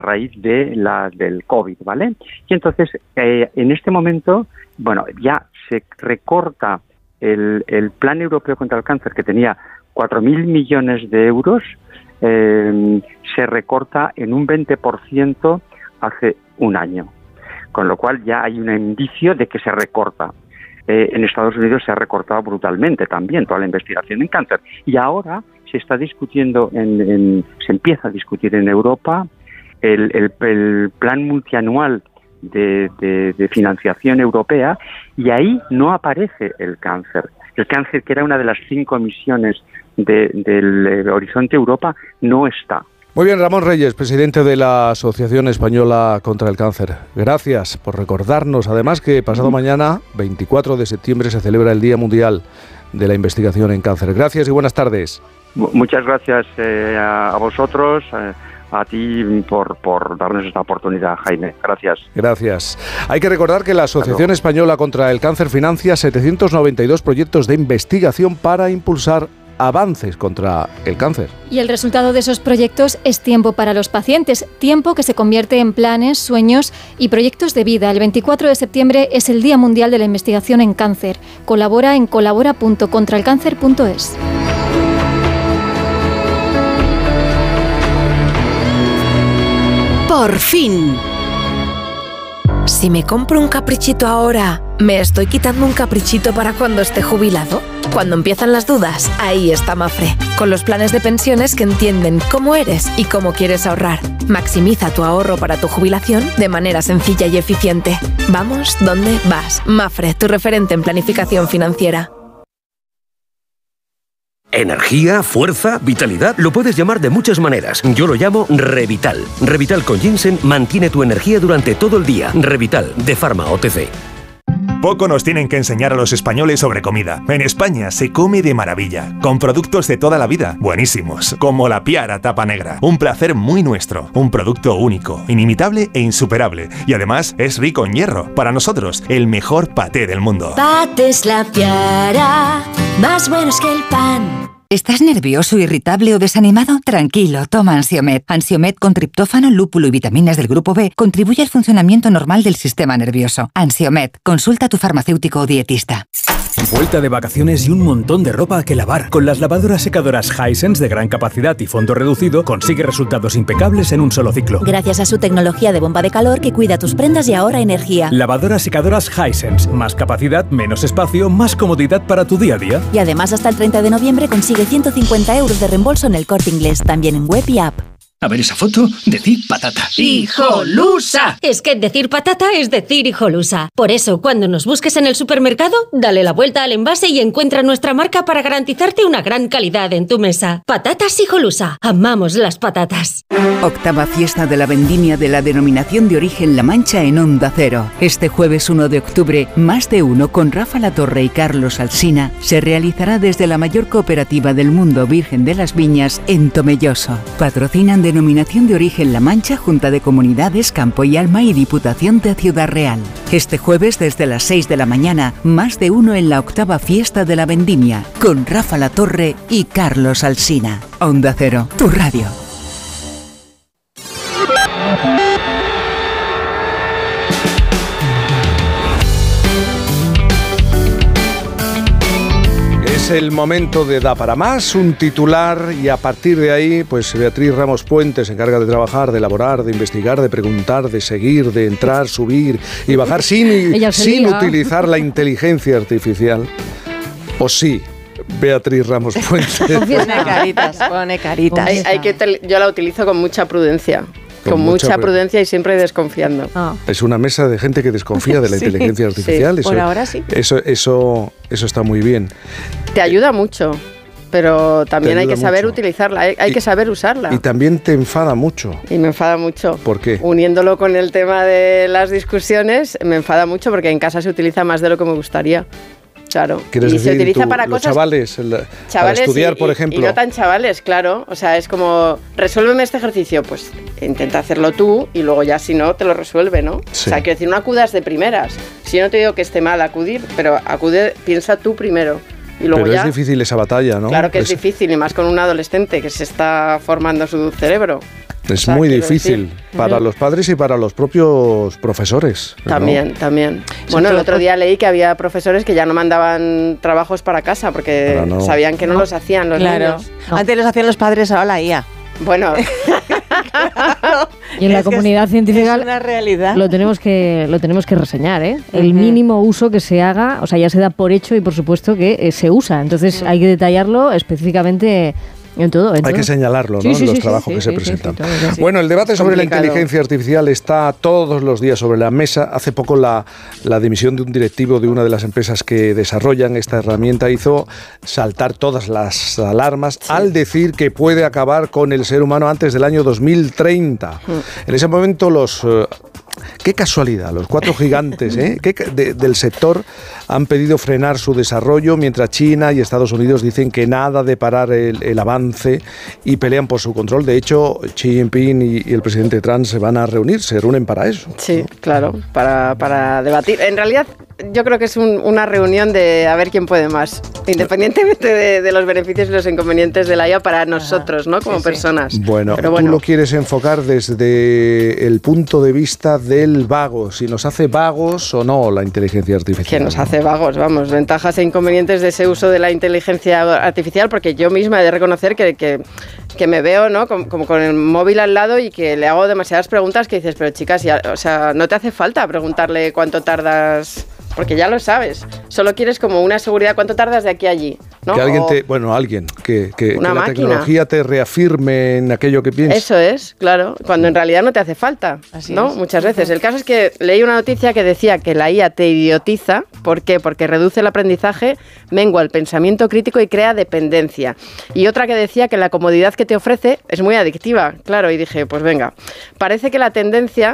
raíz del COVID, ¿vale? Y entonces, en este momento, bueno, ya se recorta el Plan Europeo contra el Cáncer, que tenía 4.000 millones de euros, se recorta en un 20% hace un año. Con lo cual ya hay un indicio de que se recorta. En Estados Unidos se ha recortado brutalmente también toda la investigación en cáncer. Y ahora se está discutiendo, se empieza a discutir en Europa el plan multianual de financiación europea, y ahí no aparece el cáncer. El cáncer, que era una de las 5 misiones del Horizonte Europa, no está. Muy bien, Ramón Reyes, presidente de la Asociación Española contra el Cáncer. Gracias por recordarnos, además, que pasado mañana, 24 de septiembre, se celebra el Día Mundial de la Investigación en Cáncer. Gracias y buenas tardes. Muchas gracias a vosotros, a ti por darnos esta oportunidad, Jaime. Gracias. Gracias. Hay que recordar que la Asociación Española contra el Cáncer financia 792 proyectos de investigación para impulsar avances contra el cáncer. Y el resultado de esos proyectos es tiempo para los pacientes, tiempo que se convierte en planes, sueños y proyectos de vida. El 24 de septiembre es el Día Mundial de la Investigación en Cáncer. Colabora en colabora.contraelcáncer.es. Por fin. Si me compro un caprichito ahora, ¿me estoy quitando un caprichito para cuando esté jubilado? Cuando empiezan las dudas, ahí está Mapfre, con los planes de pensiones que entienden cómo eres y cómo quieres ahorrar. Maximiza tu ahorro para tu jubilación de manera sencilla y eficiente. Vamos, ¿dónde vas? Mapfre, tu referente en planificación financiera. Energía, fuerza, vitalidad, lo puedes llamar de muchas maneras. Yo lo llamo Revital. Revital con ginseng mantiene tu energía durante todo el día. Revital, de Pharma OTC. Poco nos tienen que enseñar a los españoles sobre comida. En España se come de maravilla, con productos de toda la vida, buenísimos, como la Piara Tapa Negra. Un placer muy nuestro, un producto único, inimitable e insuperable. Y además es rico en hierro. Para nosotros, el mejor paté del mundo. Patés La Piara, más buenos que el pan. ¿Estás nervioso, irritable o desanimado? Tranquilo, toma Ansiomed. Ansiomed con triptófano, lúpulo y vitaminas del grupo B contribuye al funcionamiento normal del sistema nervioso. Ansiomed, consulta a tu farmacéutico o dietista. Vuelta de vacaciones y un montón de ropa que lavar. Con las lavadoras secadoras Hisense de gran capacidad y fondo reducido, consigue resultados impecables en un solo ciclo. Gracias a su tecnología de bomba de calor que cuida tus prendas y ahorra energía. Lavadoras secadoras Hisense. Más capacidad, menos espacio, más comodidad para tu día a día. Y además hasta el 30 de noviembre consigue 150 € de reembolso en el Corte Inglés, también en web y app. A ver esa foto, decir patata. ¡Hijolusa! Es que decir patata es decir hijolusa. Por eso, cuando nos busques en el supermercado, dale la vuelta al envase y encuentra nuestra marca para garantizarte una gran calidad en tu mesa. Patatas Hijolusa. Amamos las patatas. Octava fiesta de la vendimia de la denominación de origen La Mancha en Onda Cero. Este jueves 1 de octubre, Más de Uno con Rafa Latorre y Carlos Alsina se realizará desde la mayor cooperativa del mundo Virgen de las Viñas en Tomelloso. Patrocinan Denominación de Origen La Mancha, Junta de Comunidades, Campo y Alma y Diputación de Ciudad Real. Este jueves desde las 6 de la mañana, Más de Uno en la octava fiesta de la vendimia, con Rafa Latorre y Carlos Alsina. Onda Cero, tu radio. El momento de Da para Más, un titular, y a partir de ahí, pues Beatriz Ramos Puente se encarga de trabajar, de elaborar, de investigar, de preguntar, de seguir, de entrar, subir y bajar sin utilizar la inteligencia artificial. ¿O sí? Beatriz Ramos Puente. Pone caritas. Yo la utilizo con mucha prudencia. Con mucha prudencia y siempre desconfiando. Es una mesa de gente que desconfía de la inteligencia artificial. Sí, por ahora sí. Eso está muy bien. Te ayuda mucho, pero también hay que saber utilizarla, hay que saber usarla. Y también te enfada mucho. Y me enfada mucho. ¿Por qué? Uniéndolo con el tema de las discusiones, me enfada mucho porque en casa se utiliza más de lo que me gustaría. Claro, y decir, se utiliza para los cosas... chavales para estudiar, por ejemplo. Y no tan chavales, claro. O sea, es como, resuélveme este ejercicio. Pues intenta hacerlo tú y luego ya si no, te lo resuelve, ¿no? Sí. O sea, quiero decir, no acudas de primeras. Si yo no te digo que esté mal acudir, pero acude, piensa tú primero. Y luego pero ya, es difícil esa batalla, ¿no? Claro que es difícil, y más con un adolescente que se está formando su cerebro. Es muy difícil para los padres y para los propios profesores. También. Bueno, el otro día leí que había profesores que ya no mandaban trabajos para casa porque sabían que no los hacían los niños. Antes los hacían los padres, ahora la IA. Bueno, y en la comunidad científica es una realidad. lo tenemos que reseñar, ¿eh? El mínimo uso que se haga, o sea, ya se da por hecho y por supuesto que se usa. Entonces hay que detallarlo específicamente. En todo. Hay que señalarlo, ¿no? En los trabajos que se presentan. Bueno, el debate sobre la inteligencia artificial está todos los días sobre la mesa. Hace poco la dimisión de un directivo de una de las empresas que desarrollan esta herramienta hizo saltar todas las alarmas al decir que puede acabar con el ser humano antes del año 2030. En ese momento qué casualidad, los 4 gigantes del sector han pedido frenar su desarrollo, mientras China y Estados Unidos dicen que nada de parar el avance y pelean por su control. De hecho, Xi Jinping y el presidente Trump se van a reunir, se reúnen para eso. Sí, claro, para debatir. En realidad, yo creo que es una reunión de a ver quién puede más, independientemente de los beneficios y los inconvenientes de la IA para nosotros, ¿no? Como personas. Bueno, tú lo quieres enfocar desde el punto de vista del vago, si nos hace vagos o no la inteligencia artificial. Que nos hace vagos, vamos, ventajas e inconvenientes de ese uso de la inteligencia artificial, porque yo misma he de reconocer que me veo, ¿no? Como con el móvil al lado y que le hago demasiadas preguntas que dices, pero chicas, o sea, no te hace falta preguntarle cuánto tardas, porque ya lo sabes, solo quieres como una seguridad, cuánto tardas de aquí a allí, ¿no? Que alguien que la tecnología te reafirme en aquello que piensas. Eso es, claro, cuando en realidad no te hace falta, así ¿no? Es. Muchas veces. El caso es que leí una noticia que decía que la IA te idiotiza. ¿Por qué? Porque reduce el aprendizaje, mengua el pensamiento crítico y crea dependencia. Y otra que decía que la comodidad que te ofrece es muy adictiva, claro, y dije, pues venga, parece que la tendencia,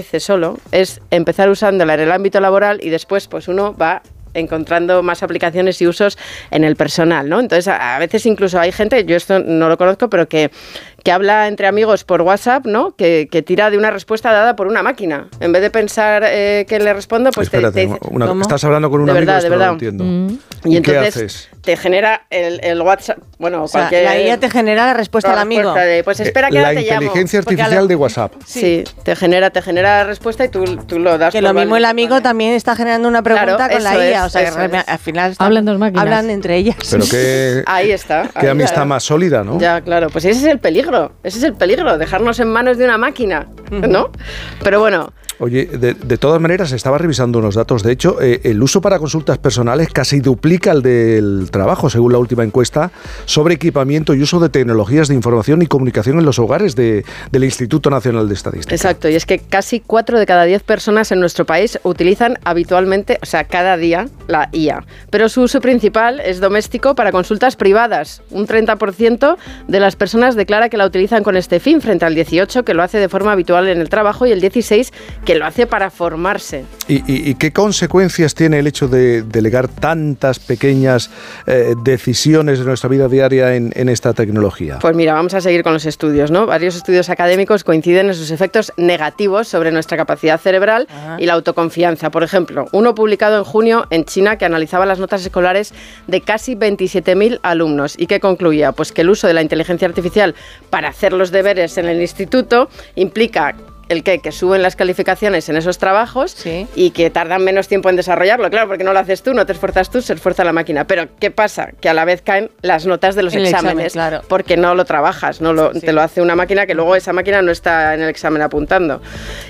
es empezar usándola en el ámbito laboral y después pues uno va encontrando más aplicaciones y usos en el personal, ¿no? Entonces, a veces incluso hay gente, yo esto no lo conozco, pero que habla entre amigos por WhatsApp, ¿no? Que tira de una respuesta dada por una máquina. En vez de pensar que le respondo, pues espérate, te dice... Estás hablando con un amigo, de verdad. No lo entiendo. Y entonces, ¿qué haces? Te genera el WhatsApp, bueno, o sea, cualquier... la IA te genera la respuesta al amigo. Pues espera que ahora te llamo. La inteligencia artificial de WhatsApp. Sí, te genera la respuesta y tú lo das. Que lo mismo el amigo también está generando una pregunta con la IA, o sea, al final hablan dos máquinas. Hablan entre ellas. Pero qué... Ahí está. Qué amistad más sólida, ¿no? Ya, claro, pues ese es el peligro, dejarnos en manos de una máquina, ¿no? Pero bueno... Oye, de todas maneras, estaba revisando unos datos. De hecho, el uso para consultas personales casi duplica el del trabajo, según la última encuesta sobre equipamiento y uso de tecnologías de información y comunicación en los hogares del Instituto Nacional de Estadística. Exacto, y es que casi 4 de cada 10 personas en nuestro país utilizan habitualmente, o sea, cada día, la IA. Pero su uso principal es doméstico para consultas privadas. Un 30% de las personas declara que la utilizan con este fin, frente al 18% que lo hace de forma habitual en el trabajo y el 16% que lo hace para formarse. ¿Y qué consecuencias tiene el hecho de delegar tantas pequeñas decisiones de nuestra vida diaria en esta tecnología? Pues mira, vamos a seguir con los estudios, ¿no? Varios estudios académicos coinciden en sus efectos negativos sobre nuestra capacidad cerebral y la autoconfianza. Por ejemplo, uno publicado en junio en China que analizaba las notas escolares de casi 27.000 alumnos y que concluía pues que el uso de la inteligencia artificial para hacer los deberes en el instituto implica que suben las calificaciones en esos trabajos y que tardan menos tiempo en desarrollarlo, claro, porque no lo haces tú, no te esfuerzas tú, se esfuerza la máquina. Pero ¿qué pasa? Que a la vez caen las notas de los exámenes, claro, porque no lo trabajas, te lo hace una máquina que luego esa máquina no está en el examen apuntando.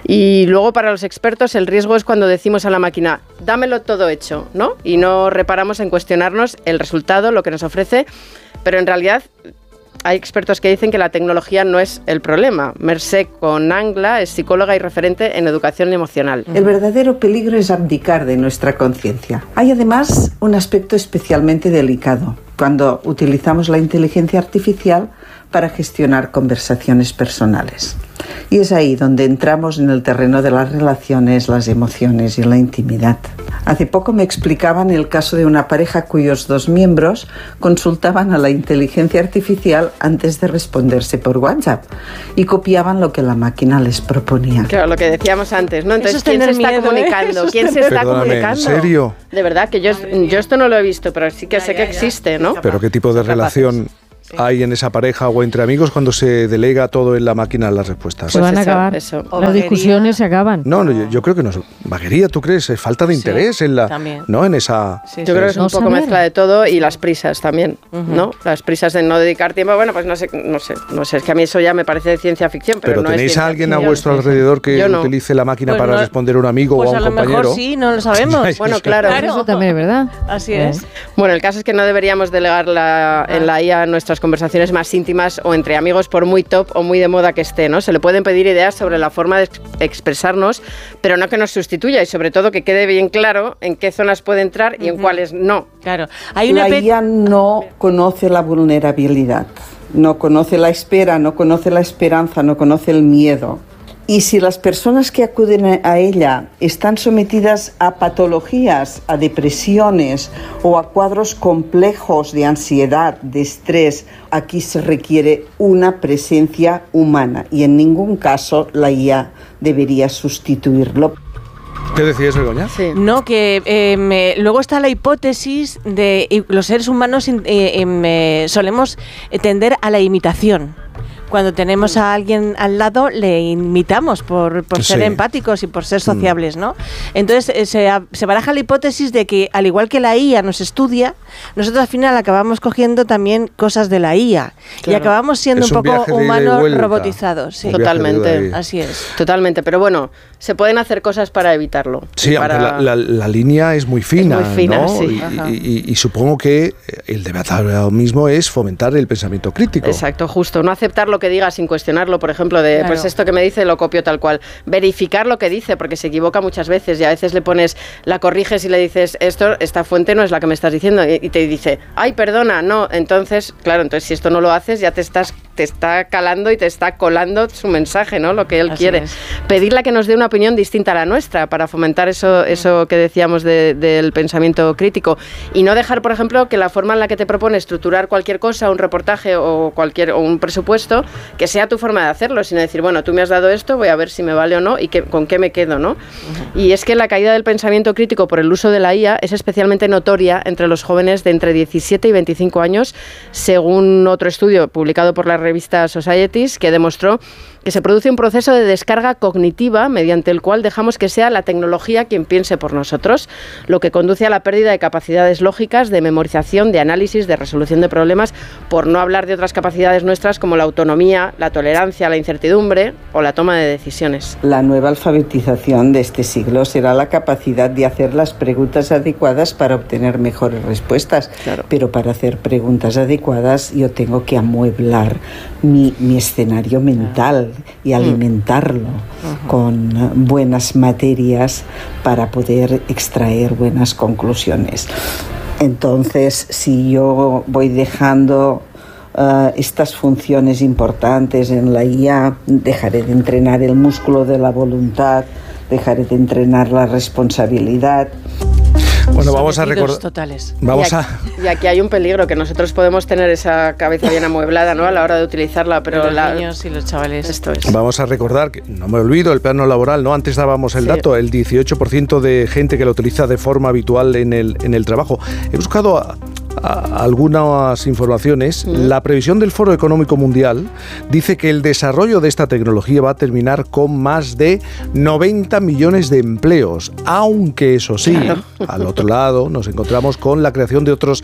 Y luego para los expertos el riesgo es cuando decimos a la máquina, dámelo todo hecho, ¿no? Y no reparamos en cuestionarnos el resultado, lo que nos ofrece, pero en realidad... Hay expertos que dicen que la tecnología no es el problema. Mercè Conangla es psicóloga y referente en educación emocional. El verdadero peligro es abdicar de nuestra conciencia. Hay además un aspecto especialmente delicado cuando utilizamos la inteligencia artificial para gestionar conversaciones personales. Y es ahí donde entramos en el terreno de las relaciones, las emociones y la intimidad. Hace poco me explicaban el caso de una pareja cuyos 2 miembros consultaban a la inteligencia artificial antes de responderse por WhatsApp y copiaban lo que la máquina les proponía. Claro, lo que decíamos antes, ¿no? Entonces, ¿quién se está comunicando? ¿Quién se está comunicando? ¿En serio? De verdad, que yo esto no lo he visto, pero sí que sé que existe, ¿no? ¿Pero qué tipo de relación...? hay en esa pareja o entre amigos cuando se delega todo en la máquina las respuestas. Se van a acabar. Las discusiones se acaban. No, yo creo que no. Vaguería, ¿tú crees? Falta de interés en la, ¿no? En esa. Yo creo que es un poco mezcla de todo y las prisas también, ¿no? Las prisas de no dedicar tiempo. Bueno, pues no sé. Es que a mí eso ya me parece de ciencia ficción, pero no es. ¿Tenéis a alguien a vuestro alrededor que utilice la máquina pues para responder a un amigo o a un compañero? Pues a lo mejor sí, no lo sabemos. Bueno, claro. Eso también es verdad. Así es. Bueno, el caso es que no deberíamos delegar en la IA nuestras conversaciones más íntimas o entre amigos, por muy top o muy de moda que esté, ¿no? Se le pueden pedir ideas sobre la forma de expresarnos, pero no que nos sustituya, y sobre todo que quede bien claro en qué zonas puede entrar y en cuáles no. Claro. La IA no conoce la vulnerabilidad, no conoce la espera, no conoce la esperanza, no conoce el miedo. Y si las personas que acuden a ella están sometidas a patologías, a depresiones o a cuadros complejos de ansiedad, de estrés, aquí se requiere una presencia humana y en ningún caso la IA debería sustituirlo. ¿Qué decías, Begoña? Sí. No, que luego está la hipótesis de los seres humanos solemos tender a la imitación. Cuando tenemos a alguien al lado, le imitamos por ser empáticos y por ser sociables, ¿no? Entonces, se baraja la hipótesis de que, al igual que la IA nos estudia, nosotros al final acabamos cogiendo también cosas de la IA. Claro. Y acabamos siendo un poco humanos robotizados. Sí. Totalmente, así es. Totalmente, pero bueno, se pueden hacer cosas para evitarlo. Sí, aunque la línea es muy fina, es muy fina, ¿no? Sí. Y supongo que el debate ahora mismo es fomentar el pensamiento crítico. Exacto, justo. No aceptar lo que diga sin cuestionarlo, por ejemplo, pues esto que me dice lo copio tal cual. Verificar lo que dice, porque se equivoca muchas veces y a veces la corriges y le dices, esta fuente no es la que me estás diciendo, y te dice, ay, perdona, no. Entonces, claro, si esto no lo haces, ya te está calando y te está colando su mensaje, ¿no? Lo que él quiere. Pedirle que nos dé una opinión distinta a la nuestra para fomentar eso que decíamos del pensamiento crítico, y no dejar, por ejemplo, que la forma en la que te propone estructurar cualquier cosa, un reportaje o un presupuesto, que sea tu forma de hacerlo, sino decir, bueno, tú me has dado esto, voy a ver si me vale o no y con qué me quedo, ¿no? Y es que la caída del pensamiento crítico por el uso de la IA es especialmente notoria entre los jóvenes de entre 17 y 25 años, según otro estudio publicado por la revista Societies, que demostró que se produce un proceso de descarga cognitiva mediante el cual dejamos que sea la tecnología quien piense por nosotros, lo que conduce a la pérdida de capacidades lógicas, de memorización, de análisis, de resolución de problemas, por no hablar de otras capacidades nuestras como la autonomía, la tolerancia, la incertidumbre o la toma de decisiones. La nueva alfabetización de este siglo será la capacidad de hacer las preguntas adecuadas para obtener mejores respuestas. Claro. Pero para hacer preguntas adecuadas yo tengo que amueblar mi escenario mental y alimentarlo con buenas materias para poder extraer buenas conclusiones. Entonces, si yo voy dejando estas funciones importantes en la IA, dejaré de entrenar el músculo de la voluntad, dejaré de entrenar la responsabilidad. Bueno, vamos a recordar. Totales. Y aquí hay un peligro, que nosotros podemos tener esa cabeza bien amueblada, ¿no?, a la hora de utilizarla, pero los niños y los chavales. Esto es. Vamos a recordar que, no me olvido, el plano laboral, ¿no? Antes dábamos el dato, el 18% de gente que lo utiliza de forma habitual en el trabajo. He buscado algunas informaciones. La previsión del Foro Económico Mundial dice que el desarrollo de esta tecnología va a terminar con más de 90 millones de empleos, aunque eso sí, al otro lado nos encontramos con la creación de otros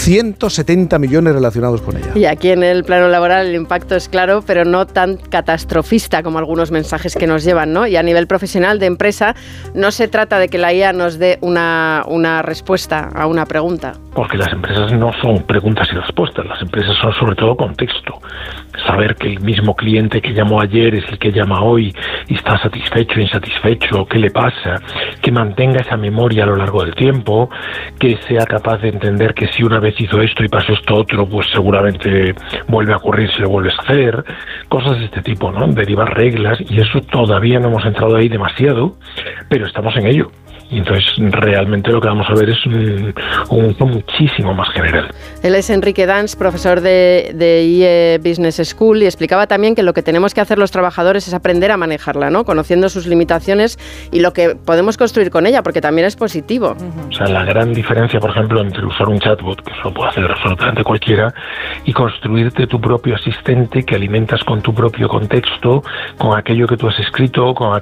170 millones relacionados con ella. Y aquí en el plano laboral el impacto es claro, pero no tan catastrofista como algunos mensajes que nos llevan, ¿no? Y a nivel profesional de empresa no se trata de que la IA nos dé una respuesta a una pregunta. Porque las empresas no son preguntas y respuestas, las empresas son sobre todo contexto. Saber que el mismo cliente que llamó ayer es el que llama hoy y está satisfecho, insatisfecho, qué le pasa, que mantenga esa memoria a lo largo del tiempo, que sea capaz de entender que si una vez hizo esto y pasó esto otro, pues seguramente vuelve a ocurrir si lo vuelves a hacer, cosas de este tipo, ¿no? Derivar reglas, y eso todavía no hemos entrado ahí demasiado, pero estamos en ello. Y entonces realmente lo que vamos a ver es un uso muchísimo más general. Él es Enrique Dans, profesor de IE Business School, y explicaba también que lo que tenemos que hacer los trabajadores es aprender a manejarla, ¿no? Conociendo sus limitaciones y lo que podemos construir con ella, porque también es positivo. O sea, la gran diferencia, por ejemplo, entre usar un chatbot, que eso lo puede hacer absolutamente cualquiera, y construirte tu propio asistente que alimentas con tu propio contexto, con aquello que tú has escrito, con